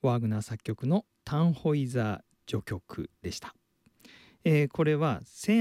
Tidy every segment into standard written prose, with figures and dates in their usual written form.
ワーグナー作曲のタンホイザー序曲でした。これは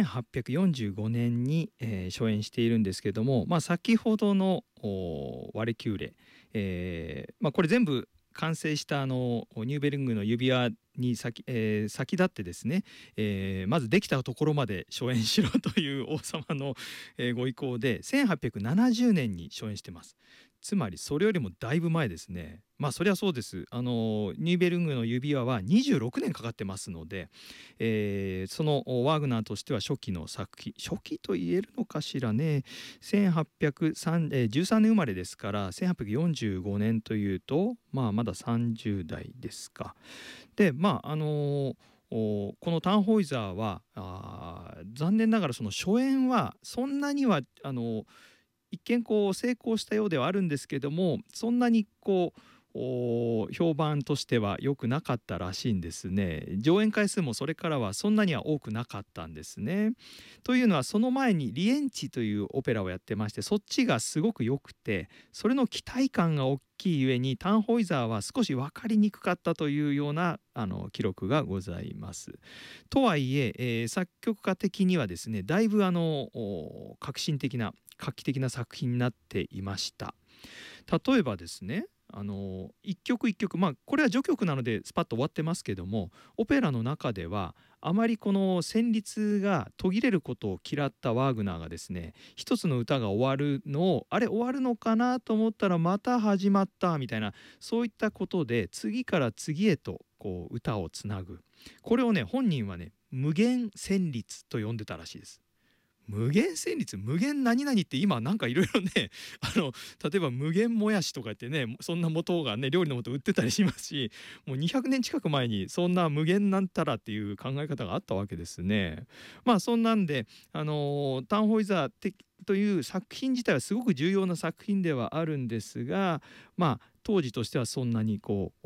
1845年に、初演しているんですけども、先ほどのワレキューレ、これ全部完成したニューベルングの指輪に先立ってですね、まずできたところまで初演しろという王様の、ご意向で1870年に初演してます。つまりそれよりもだいぶ前ですね。そりゃそうです。ニューベルングの指輪は26年かかってますので、そのワーグナーとしては初期の作品、初期と言えるのかしらね。1813年生まれですから1845年というとまだ30代ですか。でこのタンホイザーは残念ながらその初演はそんなには一見成功したようではあるんですけども、そんなに評判としては良くなかったらしいんですね。上演回数もそれからはそんなには多くなかったんですね。というのはその前にリエンチというオペラをやってまして、そっちがすごく良くて、それの期待感が大きいゆえにタンホイザーは少し分かりにくかったというような記録がございます。とはいえ作曲家的にはですね、だいぶ革新的な画期的な作品になっていました。例えばですね、一曲一曲これは序曲なのでスパッと終わってますけども、オペラの中ではあまりこの旋律が途切れることを嫌ったワーグナーがですね、一つの歌が終わるのを終わるのかなと思ったらまた始まったみたいな、そういったことで次から次へと歌をつなぐ、これをね本人はね無限旋律と呼んでたらしいです。無限旋律、無限何々って今なんかいろいろね例えば無限もやしとか言ってね、そんな素がね料理の素売ってたりしますし、もう200年近く前にそんな無限なんたらっていう考え方があったわけですね。そんなんでタンホイザーという作品自体はすごく重要な作品ではあるんですが、当時としてはそんなに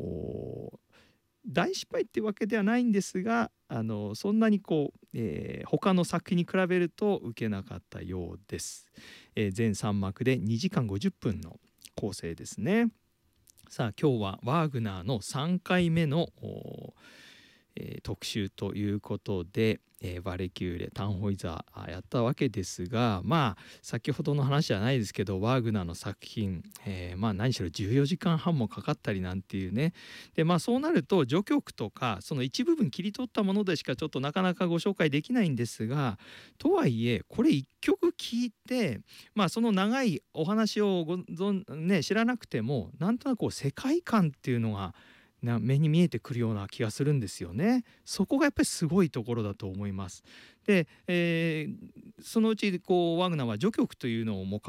大失敗っていうわけではないんですが、そんなに他の作品に比べると受けなかったようです。全3幕で2時間50分の構成ですね。さあ今日はワーグナーの3回目の特集ということで、バレキューレタンホイザーやったわけですが、先ほどの話じゃないですけど、ワーグナーの作品、何しろ14時間半もかかったりなんていうね。でそうなると序曲とかその一部分切り取ったものでしかちょっとなかなかご紹介できないんですが、とはいえこれ一曲聞いてその長いお話を知らなくてもなんとなく世界観っていうのが目に見えてくるような気がするんですよね。そこがやっぱりすごいところだと思います。で、そのうちワーグナーは序曲というのをもう